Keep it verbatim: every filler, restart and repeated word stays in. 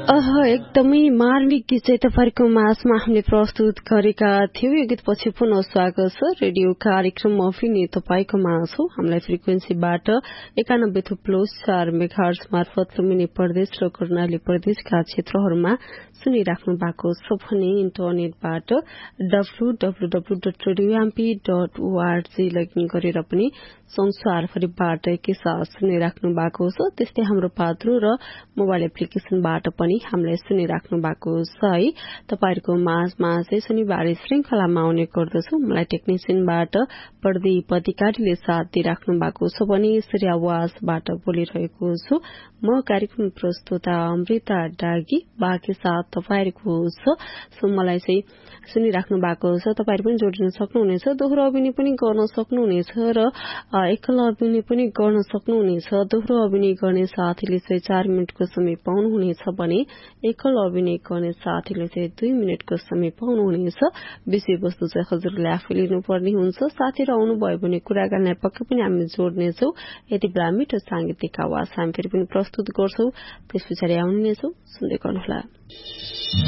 अह एकदमै मार्मिक गीत चाहिँ तपाईँको माझमा हामीले प्रस्तुत गरेका थियौं। यो गीत पछि पुनः स्वागत छ। रेडियो कार्यक्रम अफिनी तपाईँको माझ हो। हामीलाई फ्रिक्वेन्सीबाट एकानब्बे थुप्लो चार मेगाहर्ज मार्फत लुम्बिनी प्रदेश र कर्णाली प्रदेशका क्षेत्रहरूमा सुनिराख्नु भएको छ भने इन्टरनेटबाट W W W dot radio MP dot ORG login गरेर पनि संसारभरिबाट एकैसाथ सुनिराख्नु भएको छ। त्यस्तै हाम्रो पात्रो र मोबाइल एप्लिकेशनबाट पनि हामीलाई सुनिराख्नु भएको छ है। तपाईहरुको माझमा चाहिँ शनिबार श्रृंखलामा आउने गर्दछु। मलाई टेक्निशियनबाट प्रदीप अधिकारीले साथ दिइराख्नु भएको छ भने यसरी आवाजबाट बोलिरहेको छु म कार्यक्रम प्रस्तुता अमृता डागी। बाँकी साथ तपाईहरुको छ। सो मलाई चाहिँ सुनिराख्नु भएको छ। तपाईहरु पनि जोडिन सक्नुहुनेछ। दोहोरो अभिनय पनि गर्न सक्नुहुनेछ र एकल अभिनय पनि गर्न सक्नुहुनेछ। दोहोरो अभिनय गर्ने साथीले चाहिँ चार मिनटको समय पाउनुहुनेछ भने एकल अभिनय गर्ने साथीले चाहिँ दुई मिनटको समय पाउनुहुनेछ। विषयवस्तु चाहिँ हजुरले आफै लिनुपर्ने हुन्छ। साथीहरु आउनुभयो भने कुराकानीलाई पक्कै पनि हामी जोड्नेछौँ। यति बेला मिठो सांगीतिक आवाज हामी फेरि पनि प्रस्तुत गर्छौं। त्यस पछाडि आउनेछौँ। सुन्दै गर्नुहोला।